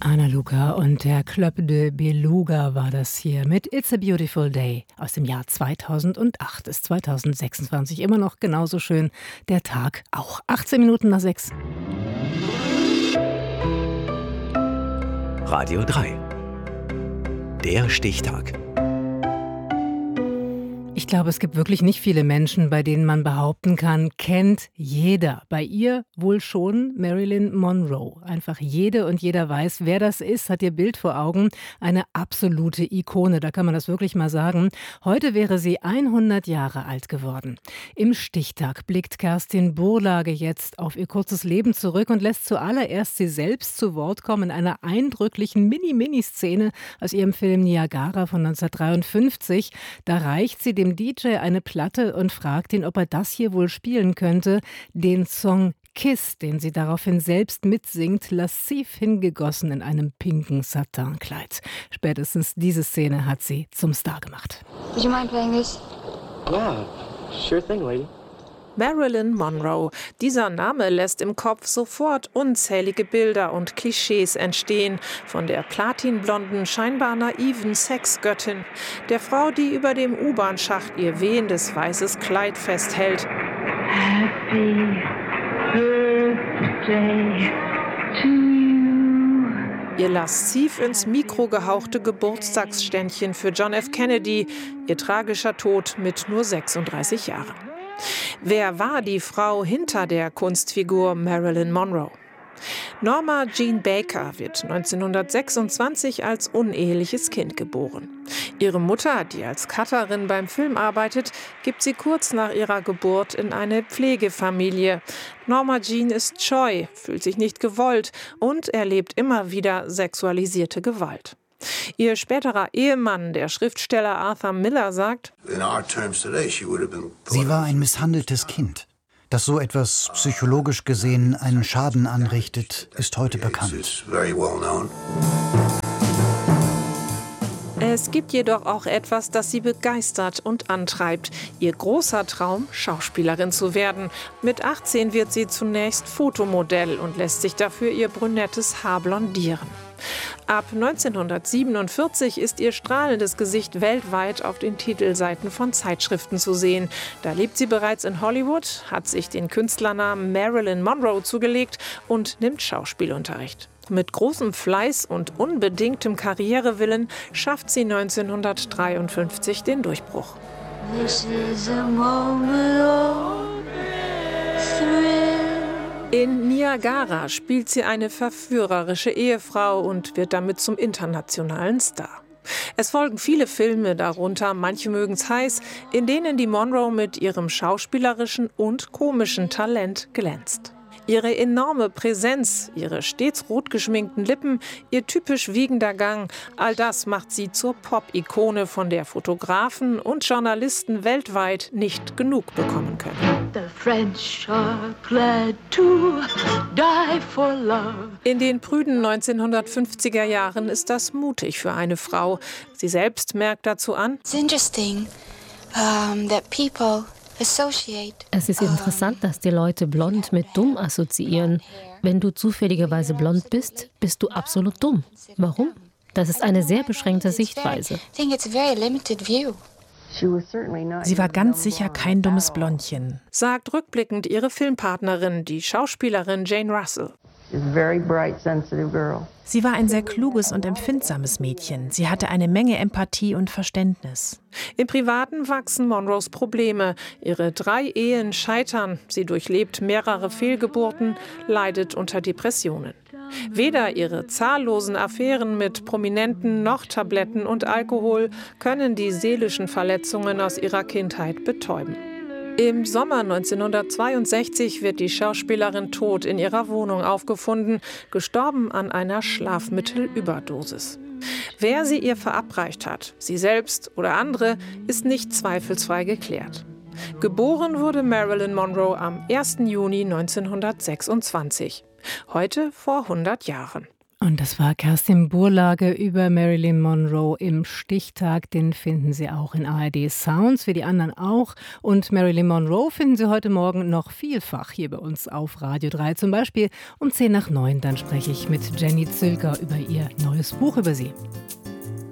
Anna Luca und der Club de Beluga war das hier mit It's a Beautiful Day aus dem Jahr 2008. Ist 2026 immer noch genauso schön. Der Tag auch. 18 Minuten nach 6. Radio 3. Der Stichtag. Ich glaube, es gibt wirklich nicht viele Menschen, bei denen man behaupten kann, kennt jeder. Bei ihr wohl schon Marilyn Monroe. Einfach jede und jeder weiß, wer das ist, hat ihr Bild vor Augen. Eine absolute Ikone, da kann man das wirklich mal sagen. Heute wäre sie 100 Jahre alt geworden. Im Stichtag blickt Kerstin Burlage jetzt auf ihr kurzes Leben zurück und lässt zuallererst sie selbst zu Wort kommen in einer eindrücklichen Mini-Szene aus ihrem Film Niagara von 1953. Da reicht sie dem DJ eine Platte und fragt ihn, ob er das hier wohl spielen könnte, den Song Kiss, den sie daraufhin selbst mitsingt, lasziv hingegossen in einem pinken Satinkleid. Spätestens diese Szene hat sie zum Star gemacht. Would you mind playing this? Yeah, sure thing, lady. Marilyn Monroe. Dieser Name lässt im Kopf sofort unzählige Bilder und Klischees entstehen. Von der platinblonden, scheinbar naiven Sexgöttin, der Frau, die über dem U-Bahn-Schacht ihr wehendes weißes Kleid festhält. Happy birthday to you. Ihr lasziv ins Mikro gehauchte Geburtstagsständchen für John F. Kennedy. Ihr tragischer Tod mit nur 36 Jahren. Wer war die Frau hinter der Kunstfigur Marilyn Monroe? Norma Jean Baker wird 1926 als uneheliches Kind geboren. Ihre Mutter, die als Cutterin beim Film arbeitet, gibt sie kurz nach ihrer Geburt in eine Pflegefamilie. Norma Jean ist scheu, fühlt sich nicht gewollt und erlebt immer wieder sexualisierte Gewalt. Ihr späterer Ehemann, der Schriftsteller Arthur Miller, sagt: Sie war ein misshandeltes Kind. Dass so etwas psychologisch gesehen einen Schaden anrichtet, ist heute bekannt. Es gibt jedoch auch etwas, das sie begeistert und antreibt. Ihr großer Traum, Schauspielerin zu werden. Mit 18 wird sie zunächst Fotomodell und lässt sich dafür ihr brünettes Haar blondieren. Ab 1947 ist ihr strahlendes Gesicht weltweit auf den Titelseiten von Zeitschriften zu sehen. Da lebt sie bereits in Hollywood, hat sich den Künstlernamen Marilyn Monroe zugelegt und nimmt Schauspielunterricht. Mit großem Fleiß und unbedingtem Karrierewillen schafft sie 1953 den Durchbruch. This is a moment of thrill. In Niagara spielt sie eine verführerische Ehefrau und wird damit zum internationalen Star. Es folgen viele Filme, darunter Manche mögen's heiß, in denen die Monroe mit ihrem schauspielerischen und komischen Talent glänzt. Ihre enorme Präsenz, ihre stets rot geschminkten Lippen, ihr typisch wiegender Gang, all das macht sie zur Pop-Ikone, von der Fotografen und Journalisten weltweit nicht genug bekommen können. The French are glad to die for love. In den prüden 1950er Jahren ist das mutig für eine Frau. Sie selbst merkt dazu an: It's interesting that people Es ist interessant, dass die Leute blond mit dumm assoziieren. Wenn du zufälligerweise blond bist, bist du absolut dumm. Warum? Das ist eine sehr beschränkte Sichtweise. Sie war ganz sicher kein dummes Blondchen, sagt rückblickend ihre Filmpartnerin, die Schauspielerin Jane Russell. Sie war ein sehr kluges und empfindsames Mädchen. Sie hatte eine Menge Empathie und Verständnis. Im Privaten wachsen Monroes Probleme. Ihre 3 Ehen scheitern. Sie durchlebt mehrere Fehlgeburten, leidet unter Depressionen. Weder ihre zahllosen Affären mit Prominenten noch Tabletten und Alkohol können die seelischen Verletzungen aus ihrer Kindheit betäuben. Im Sommer 1962 wird die Schauspielerin tot in ihrer Wohnung aufgefunden, gestorben an einer Schlafmittelüberdosis. Wer sie ihr verabreicht hat, sie selbst oder andere, ist nicht zweifelsfrei geklärt. Geboren wurde Marilyn Monroe am 1. Juni 1926, heute vor 100 Jahren. Und das war Kerstin Burlage über Marilyn Monroe im Stichtag. Den finden Sie auch in ARD Sounds, wie die anderen auch. Und Marilyn Monroe finden Sie heute Morgen noch vielfach hier bei uns auf Radio 3. Zum Beispiel um 8:50. Dann spreche ich mit Jenny Zülker über ihr neues Buch über sie.